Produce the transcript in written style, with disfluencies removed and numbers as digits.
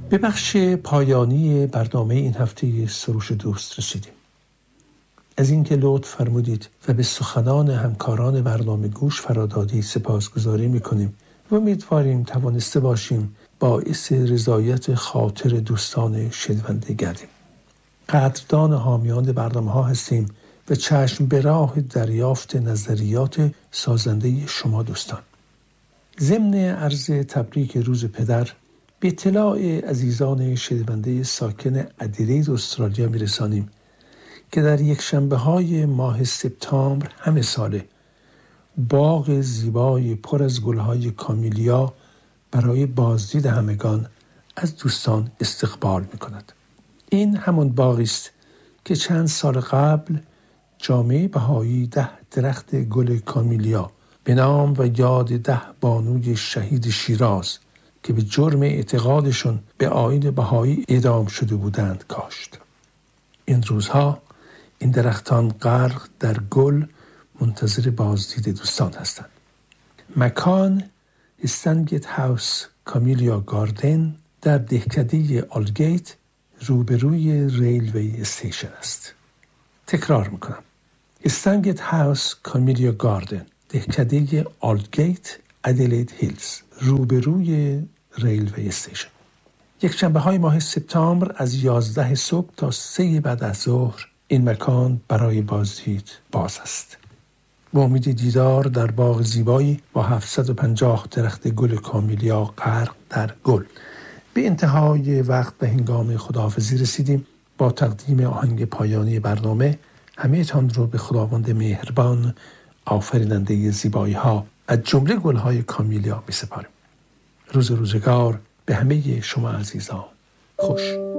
به بخش پایانی برنامه این هفته سروش دوست رسیدیم. از اینکه لطف فرمودید و به سخنان همکاران برنامه گوش فرادادید سپاسگزاری میکنیم و امیدواریم توانسته باشیم باعث رضایت خاطر دوستان شنونده گردیم. قدردان حامیان برنامه‌ها هستیم و چشم به راه دریافت نظریات سازنده شما دوستان. ضمن عرض تبریک روز پدر به اطلاع عزیزان شنونده ساکن ادیلید استرالیا میرسانیم که در یک شنبه‌های ماه سپتامبر همه ساله باغ زیبای پر از گل‌های کامیلیا برای بازدید همگان از دوستان استقبال می‌کند. این همان باغی است که چند سال قبل جامعه بهایی 10 درخت گل کامیلیا به نام و یاد 10 بانوی شهید شیراز که به جرم اعتقادشون به آیین بهایی اعدام شده بودند کاشت. این روزها این درختان غرق در گل منتظر بازدید دوستان هستند. مکان استنگت هاوس کامیلیا گاردن در دهکده آلگیت روبروی ریلوی استیشن است. تکرار میکنم. استنگت هاوس کامیلیا گاردن دهکده آلگیت ادلید هیلز روبروی ریلوی استیشن. یک شنبه های ماه سپتامبر از 11 صبح تا 3 بعد از ظهر این مکان برای بازدید باز است. با امید دیدار در باغ زیبایی با 750 درخت گل کامیلیا غرق در گل. به انتهای وقت به هنگام خداحافظی رسیدیم. با تقدیم آهنگ پایانی برنامه همه تان رو به خداوند مهربان آفریننده زیبایی ها از جمله گل های کامیلیا می سپاریم. روزگار به همه شما عزیزان خوش.